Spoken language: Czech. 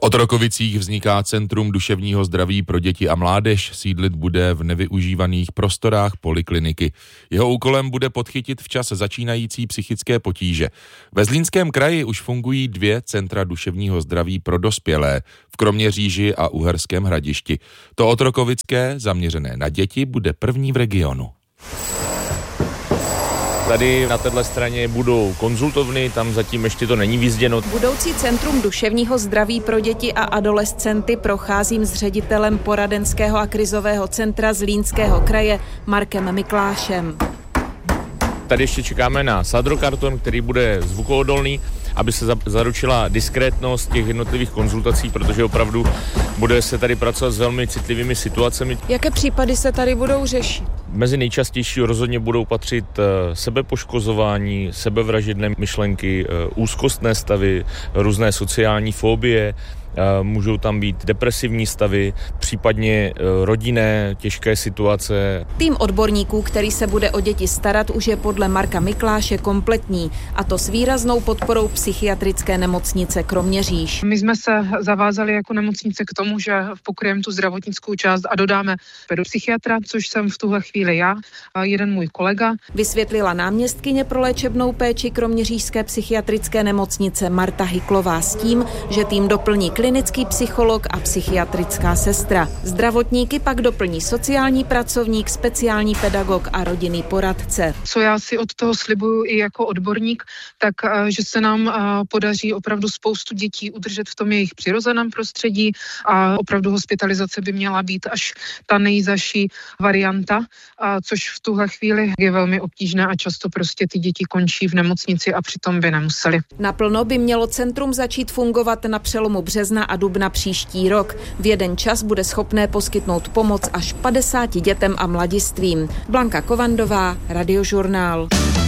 Otrokovicích vzniká Centrum duševního zdraví pro děti a mládež, sídlit bude v nevyužívaných prostorách polikliniky. Jeho úkolem bude podchytit včas začínající psychické potíže. Ve Zlínském kraji už fungují 2 centra duševního zdraví pro dospělé, v Kroměříži a Uherském Hradišti. To otrokovické, zaměřené na děti, bude první v regionu. Tady na této straně budou konzultovny, tam zatím ještě to není vyzděno. Budoucí Centrum duševního zdraví pro děti a adolescenty procházím s ředitelem poradenského a krizového centra Zlínského kraje Markem Miklášem. Tady ještě čekáme na sadrokarton, který bude zvukoodolný, aby se zaručila diskrétnost těch jednotlivých konzultací, protože opravdu bude se tady pracovat s velmi citlivými situacemi. Jaké případy se tady budou řešit? Mezi nejčastější rozhodně budou patřit sebepoškozování, sebevražedné myšlenky, úzkostné stavy, různé sociální fobie, můžou tam být depresivní stavy, případně rodinné těžké situace. Tým odborníků, který se bude o děti starat, už je podle Marka Mikláše kompletní, a to s výraznou podporou psychiatrické nemocnice Kroměříž. My jsme se zavázali jako nemocnice k tomu, že pokryjeme tu zdravotnickou část a dodáme pedopsychiatra, což jsem v tuhle chvíli já a jeden můj kolega. Vysvětlila náměstkyně pro léčebnou péči Kroměřížské psychiatrické nemocnice Marta Hyklová s tím, že tým doplní klinický psycholog a psychiatrická sestra. Zdravotníky pak doplní sociální pracovník, speciální pedagog a rodinný poradce. Co já si od toho slibuju i jako odborník, tak že se nám podaří opravdu spoustu dětí udržet v tom jejich přirozeném prostředí a opravdu hospitalizace by měla být až ta nejzaší varianta, což v tuhle chvíli je velmi obtížné a často prostě ty děti končí v nemocnici a přitom by nemuseli. Naplno by mělo centrum začít fungovat na přelomu března a dubna příští rok. V jeden čas bude schopné poskytnout pomoc až 50 dětem a mladistvím. Blanka Kovandová, Radiožurnál.